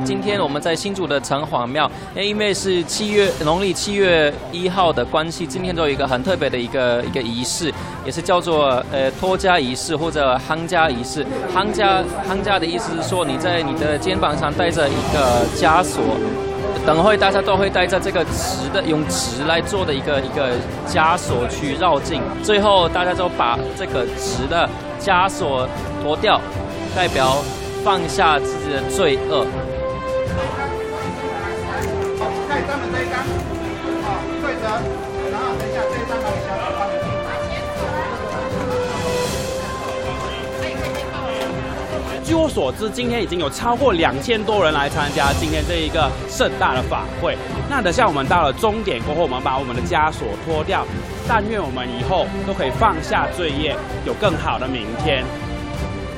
今天我们在新竹的城隍庙，因为是农历7月1号的关系，今天都有一个很特别的一个仪式，也是叫做脱枷仪式或者夯枷仪式。夯枷的意思是说，你在你的肩膀上带着一个枷锁。等会大家都会带着这个用纸来做的一个枷锁去绕境，最后大家都把这个纸的枷锁脱掉，代表放下自己的罪恶。 看他们这一张，对折，然后等一下这一张拿给小宝帮你订。 据我所知，今天已经有超过2000多人来参加今天这一个盛大的法会。那等下我们到了终点过后，我们把我们的枷锁脱掉，但愿我们以后都可以放下罪业，有更好的明天。